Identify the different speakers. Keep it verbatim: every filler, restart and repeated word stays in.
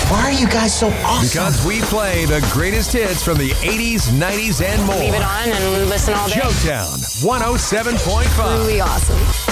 Speaker 1: Why are you guys so awesome?
Speaker 2: Because we play the greatest hits from the eighties, nineties, and more.
Speaker 3: Leave it on and listen all day.
Speaker 2: Joetown one oh seven point five.
Speaker 3: Really awesome.